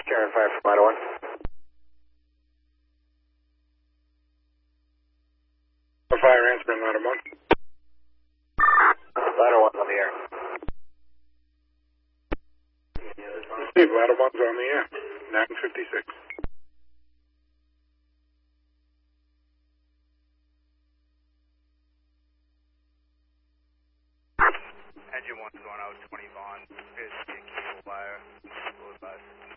Karen 5 from Ladder 1. Fire answer in Ladder 1. Ladder 1's on the air. Steve, Ladder 1's on the air. 956. Engine 1's going out 20 Vaughn. Here's the cable wire. Will advise.